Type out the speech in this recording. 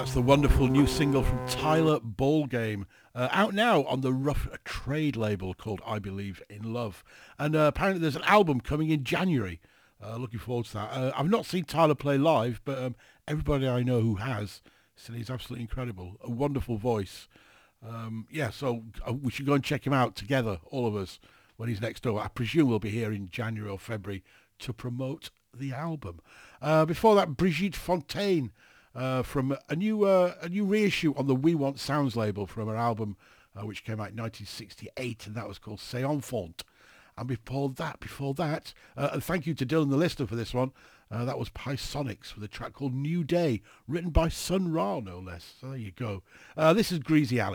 That's the wonderful new single from Tyler Ballgame, out now on the Rough Trade label called I Believe in Love. And apparently there's an album coming in January. Looking forward to that. I've not seen Tyler play live, but everybody I know who has said he's absolutely incredible. A wonderful voice. So we should go and check him out together, all of us, when he's next door. I presume we'll be here in January or February to promote the album. Before that, Brigitte Fontaine. From a new reissue on the We Want Sounds label from her album, which came out in 1968, and that was called C'est Enfant. And before that, and thank you to Dylan the Listener for this one, that was Pisonics with a track called New Day, written by Sun Ra, no less. So there you go. This is Greasy Alley.